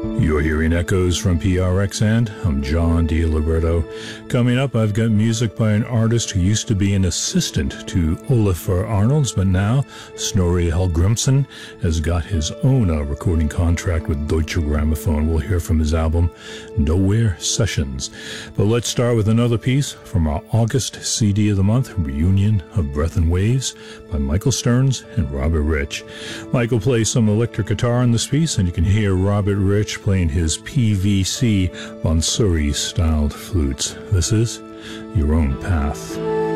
You're hearing echoes from PRX, and I'm John DiLiberto. Coming up, I've got music by an artist who used to be an assistant to Olafur Arnalds, but now Snorri Hallgrimsson has got his own recording contract with Deutsche Grammophon. We'll hear from his album, Nowhere Sessions. But let's start with another piece from our August CD of the month, Reunion of Breath and Waves by Michael Stearns and Robert Rich. Michael plays some electric guitar in this piece, and you can hear Robert Rich playing his PVC Bonsuri-styled flutes. This is Your Own Path.